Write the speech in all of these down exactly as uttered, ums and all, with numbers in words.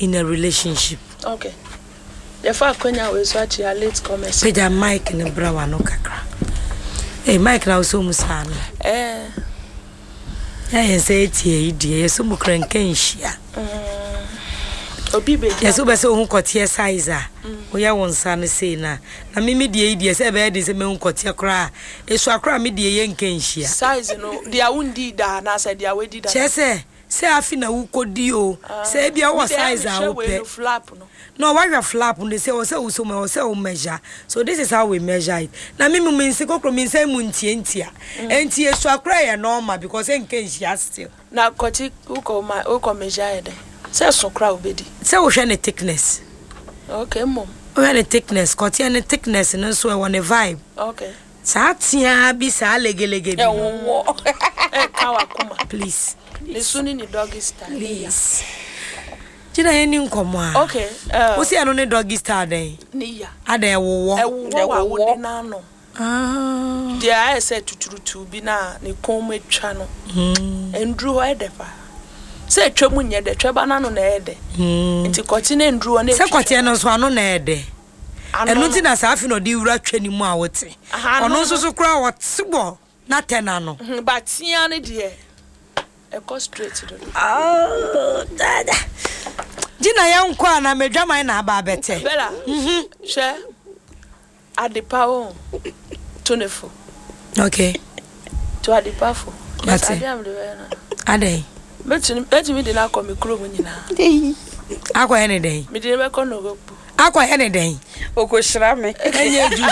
in a relationship. Okay. The fact Kenya was watching a late comment. Peja Mike in a brawa no kakra. Hey, Mike now so musano. Eh. I say it here, dear, so mukran kenshia. Obi be. Yes, so beso who kotia size. We are one son say na. Na mimi die die say be dey say me kotia kra. Esu akra me die yen kenshia. Size no, dia wundi da na say dia wedi da. Chese, say afi na wo kodi o. Say bia wo size a wo pe. Flap no. No, why you flap when they say we say we so we say we measure. So this is how we measure it. Na me me mean say kokro mean say muntie ntia. Enti esu akra ya normal because en kenshia still. Na koti uko ma uko measure ede. Say so kra obedi. Say we hwe ne thickness. Okay, mom. We hwe ne thickness, koti ne thickness no so we want a vibe. Okay. Sa tia bi sa legelege bi. Eh wo. Eh kawa kuma. Please. Lisuni ni doggy style. Please. Jina yeni nkomo a. Okay. Uh, wo se ano ne doggy style den. Ni ya. Ada e wowo. E wowo wa wo na no. Ah. Dia I said tuturutu bi na ne kom etwa no. Mm. Endru ho edefa. Se twemu nye de tweba na no na ede. Mm. Nti kwoti na endru ho na. Se kwoti no so ano na ede. Enu ti na sa afi no di wura twani mu a wote. Ono so so kura wotsebo na tena no. But tia ne de. E go straight to the. Oh, dada. Jina ya nkwa na medwama na aba bete. Bella. Mhm. She Adepa o twenty-four. Okay. To Adepa fo. That's it. it. Adem de na. Adey. Betini betini de na ko mi kuro mu nyina. Akwa he ne den. Me de be ko no go. Akwa he ne den. Okoshira me. Enye ju.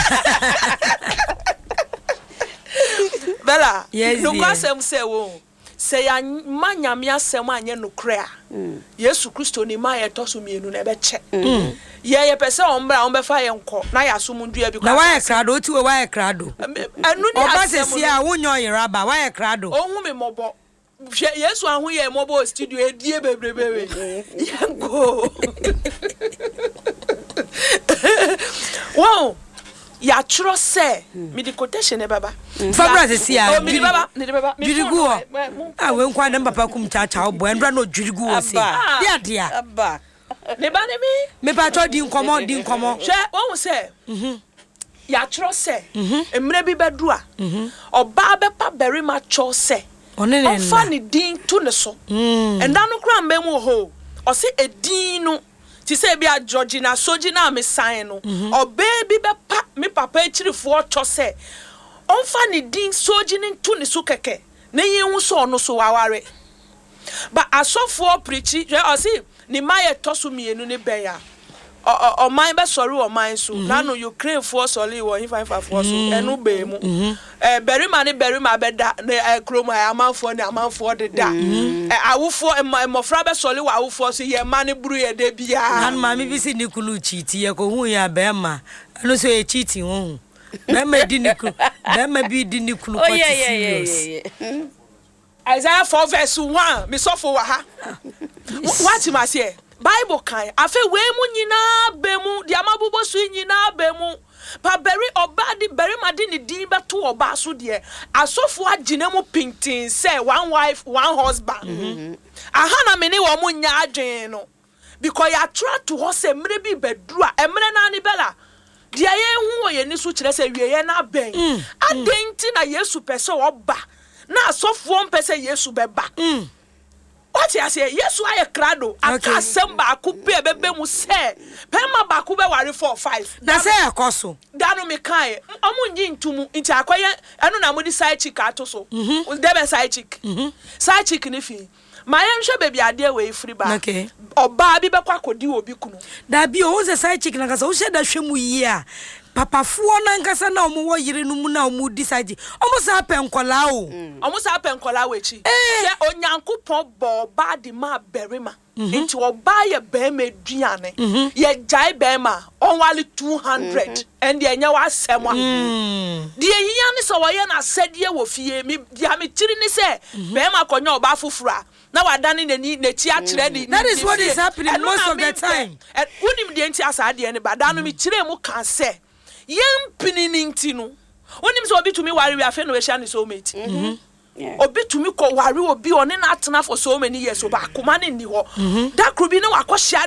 Bella. Yes, no dear. kwasem se wo. Se ya manyame asem anye no kra. Yesu Kristo ni ma ye toso mienu na be che. Ye ye pese ombra ombefa ye nko na ya so mundu ya bi Na why krado oti we why krado. Anu ni asem. Obasesi a wonyo yeraba why krado. Ohun mi mobo. Yesu ahun ye mobo studio edie bebrebe. Yango. Wow. Ya churo se mi di quotation e baba. Fabra se sia. Oh mi di baba, mi di baba. Jurigu o. Ah we nkwa na papa kum cha cha obo endra no jurigu o se. Dia dia. Aba. Ne ba ne mi. Me pa to di nkomo di nkomo. Hwe won se. Mhm. Ya churo se. Emre bi bedu a. Mhm. Oba be pa beri ma cho se. One ne. Ofa ni din to ne so. Mm. Enda no kra mbe mu ho. O se edin no ti say bia Georgina Sojina me sign no o baby be pa me papa echirifo cho say onfa ni din Sojina ntu ne so keke na yenwu so no so waware ba asofo preachi o see ni maye tosu mienu ne ben ya o o man be sori o man so na no Ukraine for sori wo five five for so enu be mu eh berima ne berima be da na kroma amanfo ne amanfo de da eh awufo emofra be sori wa awufo so ye man ne buru ye de bia nan ma mi bi si nikulu chiti ye ko hu ya be ma anu so ye chiti hu be ma di nikulu be ma bi di nikulu ko ti serious Isaiah four verse one me so for wa ha what you must say Bible kan afa we mu nyina be mu dia mabubo su nyina be mu pa beri oba di beri ma di ni din beto oba so de asofo agina mu pintin say one wife one husband mhm aha na me ni wo mu nya adwen no because ya try to ho say mre bi bedru a emre na ni bela dia ye hu wo ye ni so kire say wie ye na ben adenti na Yesu pese oba na asofo mpese Yesu beba mm. What you say? Yes, why a crado? I can't send back. Could be a baby mu say. Pema baku be worry four five. That's a coso. Dano me kai. Amu yin tumu. Inti akwaya. Anu na mudi side chick ato so. Debe side chick. Side chick ni fi. My young baby idea way free back. Okay. Oba bi be kwa kodi obi kunu. Da bi o ze side chick na kasa o she da hwemu yi a. Papa fuo na nkasa na omo wo yire no mu na omo decide omo sa penkola o omo sa penkola wechi se onyankopon bo ba di ma berima nti oba ye be ma duane ye jai be ma onwali two hundred and ye nya wa semwa de yiya ne so wo ye na sadie wo fie mi dia me tiri ni se be ma konya oba fufura na wadane nani na ti a kire ni. That is what is happening most of the time. Unim de nti asade ne ba dano mi kire mu kan se yem pinininti no onim so obi tumi wari we afa no we sha ne so mate mhm obi tumi ko wari obi one na atena for so many years oba akoma ne ni ho da krubi ne wakọ sha